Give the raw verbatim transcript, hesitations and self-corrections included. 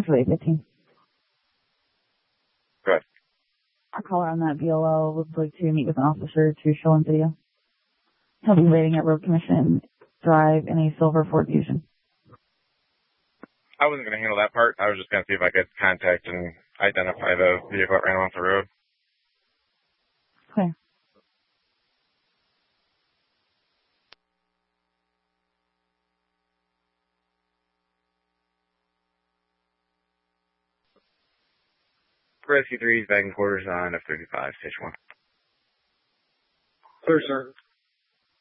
for eight fifteen. Good. Our caller on that B L L would like to meet with an officer to show him video. He'll be waiting at Road Commission Drive in a silver Ford Fusion. I wasn't going to handle that part. I was just going to see if I could contact and identify the vehicle that ran off the road. Clear. Rescue three, back in quarters on F thirty-five, station one. Clear, sir.